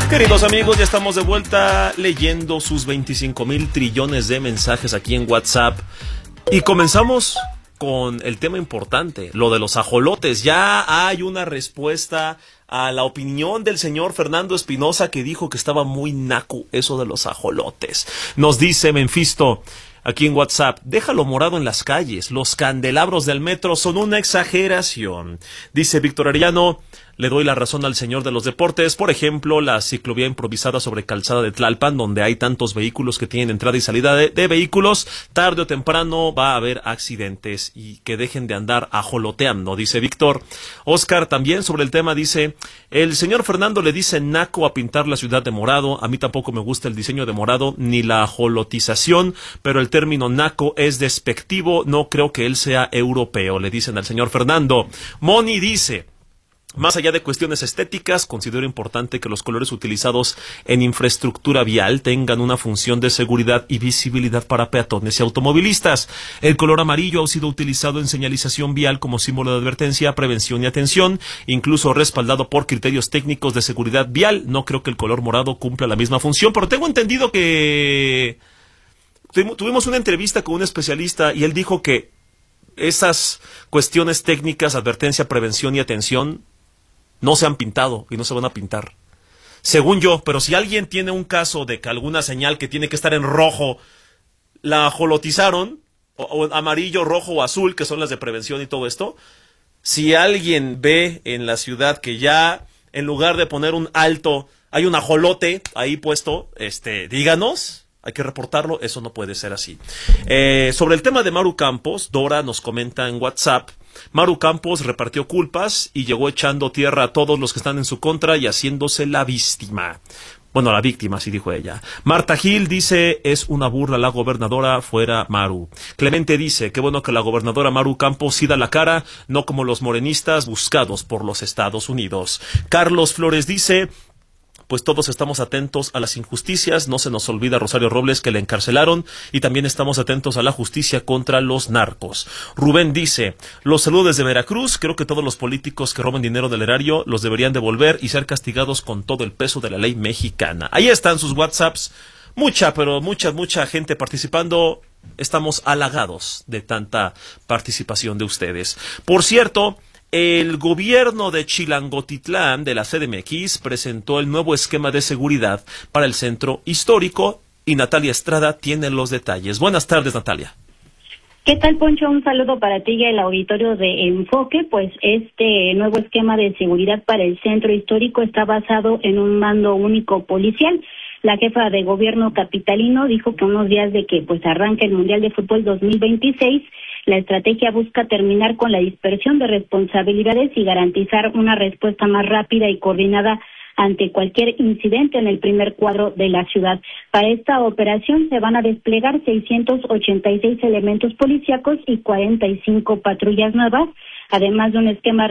Queridos amigos, ya estamos de vuelta leyendo sus 25,000 trillones de mensajes aquí en WhatsApp. Y comenzamos con el tema importante, lo de los ajolotes. Ya hay una respuesta a la opinión del señor Fernando Espinosa, que dijo que estaba muy naco eso de los ajolotes. Nos dice Menfisto aquí en WhatsApp: déjalo morado en las calles, los candelabros del metro son una exageración. Dice Víctor Arellano: le doy la razón al señor de los deportes. Por ejemplo, la ciclovía improvisada sobre Calzada de Tlalpan, donde hay tantos vehículos que tienen entrada y salida de vehículos, tarde o temprano va a haber accidentes, y que dejen de andar ajoloteando, dice Víctor. Oscar también sobre el tema dice: el señor Fernando le dice naco a pintar la ciudad de morado. A mí tampoco me gusta el diseño de morado ni la ajolotización, pero el término naco es despectivo, no creo que él sea europeo, le dicen al señor Fernando. Moni dice: más allá de cuestiones estéticas, considero importante que los colores utilizados en infraestructura vial tengan una función de seguridad y visibilidad para peatones y automovilistas. El color amarillo ha sido utilizado en señalización vial como símbolo de advertencia, prevención y atención, incluso respaldado por criterios técnicos de seguridad vial. No creo que el color morado cumpla la misma función, pero tengo entendido que tuvimos una entrevista con un especialista y él dijo que esas cuestiones técnicas, advertencia, prevención y atención, no se han pintado y no se van a pintar, según yo. Pero si alguien tiene un caso de que alguna señal que tiene que estar en rojo la ajolotizaron, o amarillo, rojo o azul, que son las de prevención y todo esto, si alguien ve en la ciudad que ya en lugar de poner un alto hay un ajolote ahí puesto, díganos, hay que reportarlo, eso no puede ser así. Sobre el tema de Maru Campos, Dora nos comenta en WhatsApp: Maru Campos repartió culpas y llegó echando tierra a todos los que están en su contra y haciéndose la víctima. Bueno, la víctima, así dijo ella. Marta Gil dice: es una burla la gobernadora, fuera Maru. Clemente dice: qué bueno que la gobernadora Maru Campos sí da la cara, no como los morenistas buscados por los Estados Unidos. Carlos Flores dice: pues todos estamos atentos a las injusticias, no se nos olvida Rosario Robles, que le encarcelaron, y también estamos atentos a la justicia contra los narcos. Rubén dice: los saludos desde Veracruz, creo que todos los políticos que roben dinero del erario los deberían devolver y ser castigados con todo el peso de la ley mexicana. Ahí están sus WhatsApps, mucha gente participando. Estamos halagados de tanta participación de ustedes. Por cierto, el gobierno de Chilangotitlán, de la CDMX, presentó el nuevo esquema de seguridad para el centro histórico, y Natalia Estrada tiene los detalles. Buenas tardes, Natalia. ¿Qué tal, Poncho? Un saludo para ti y el auditorio de Enfoque. Pues este nuevo esquema de seguridad para el centro histórico está basado en un mando único policial. La jefa de gobierno capitalino dijo que unos días de que pues arranque el Mundial de Fútbol 2026, la estrategia busca terminar con la dispersión de responsabilidades y garantizar una respuesta más rápida y coordinada ante cualquier incidente en el primer cuadro de la ciudad. Para esta operación se van a desplegar 686 elementos policíacos y 45 patrullas nuevas, además de un esquema